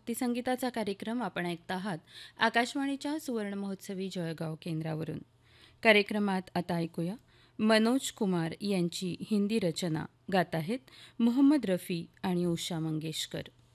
भक्तिसंगीताचा कार्यक्रम आपण ऐकत आहात आकाशवाणीच्या सुवर्णमहोत्सवी जळगाव केंद्रावरून. कार्यक्रमात आता ऐकूया मनोज कुमार यांची हिंदी रचना. गात आहेत मोहम्मद रफी आणि उषा मंगेशकर.